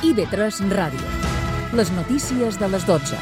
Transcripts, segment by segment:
IB3 Ràdio. Les notícies de les 12.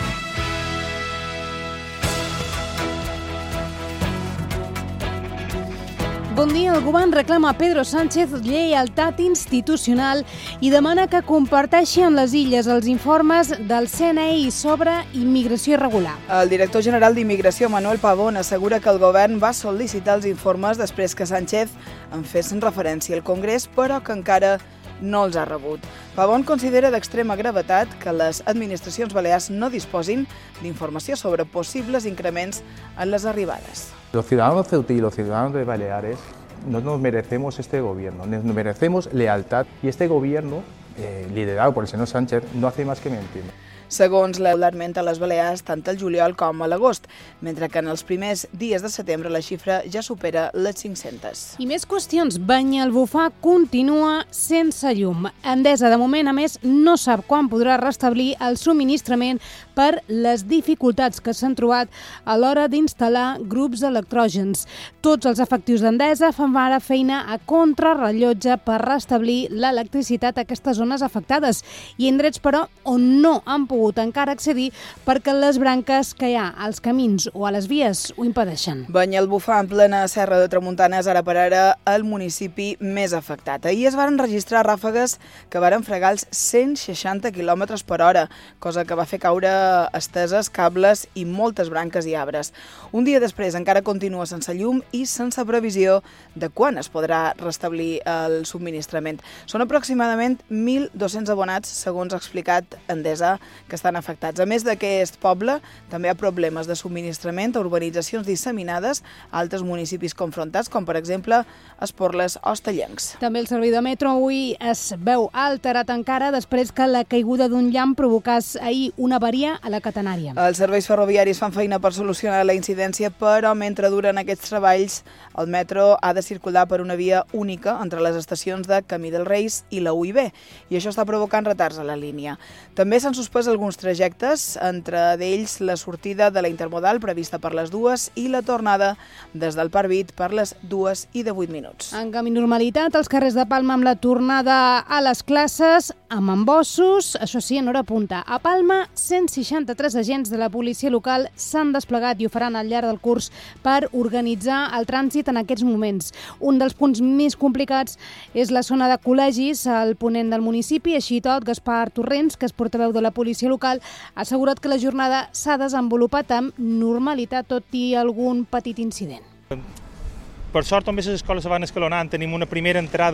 Bon dia. El govern reclama a Pedro Sánchez lleialtat institucional i demana que comparteixi amb les Illes els informes del CNI sobre immigració irregular. El director general d'Immigració, Manuel Pavón, assegura que el govern va sol·licitar els informes després que Sánchez en fes referència al Congrés, però que encara no els ha rebut. Pavón considera d'extrema gravetat que les administracions balears no disposin d'informació sobre possibles increments en les arribades. Los ciudadanos ceutí y los ciudadanos de Baleares no nos merecemos este gobierno, nos merecemos lealtad y este gobierno, liderado por el señor Sánchez, no hace más que mentir. Segons regularment a les Balears tant al juliol com a l'agost, mentre que en els primers dies de setembre la xifra ja supera les 500. I més qüestions. Banyalbufar continua sense llum. Endesa, de moment, a més, no sap quan podrà restablir el subministrament per les dificultats que s'han trobat a l'hora d'instal·lar grups electrògens. Tots els efectius d'Endesa fan ara feina a contrarrellotge per restablir l'electricitat a aquestes zones afectades i indrets, però, on no han pogut encara accedir perquè les branques que hi ha als camins o a les vies ho impedeixen. Banyalbufar en plena Serra de Tramuntana és ara per ara el municipi més afectat. Ahir es van registrar ràfegues que varen fregar els 160 km per hora, cosa que va fer caure esteses, cables i moltes branques i arbres. Un dia després encara continua sense llum i sense previsió de quan es podrà restablir el subministrament. Són aproximadament 1.200 abonats, segons ha explicat Endesa, que estan afectats. A més d'aquest poble, també hi ha problemes de subministrament a urbanitzacions disseminades a altres municipis confrontats, com per exemple Esporles o Estellencs. També el servei de metro avui es veu alterat encara després que la caiguda d'un llamp provocàs ahir una avaria a la catenària. Els serveis ferroviaris fan feina per solucionar la incidència, però mentre duren aquests treballs, el metro ha de circular per una via única entre les estacions de Camí dels Reis i la UIB, i això està provocant retards a la línia. També s'han suspès alguns trajectes, entre d'ells la sortida de la intermodal prevista per les 2 i la tornada des del Parvit per les 2:08 minuts. En canvi, normalitat als carrers de Palma amb la tornada a les classes, amb embossos, això sí, en hora punta. A Palma, 163 agents de la policia local s'han desplegat i ho faran al llarg del curs per organitzar el trànsit en aquests moments. Un dels punts més complicats és la zona de col·legis al ponent del municipi. Així tot, Gaspar Torrents, que és portaveu de la policia local, ha assegurat que la jornada s'ha desenvolupat amb normalitat, tot i algun petit incident. Per sort, també les escoles se van escalonant. Tenim una primera entrada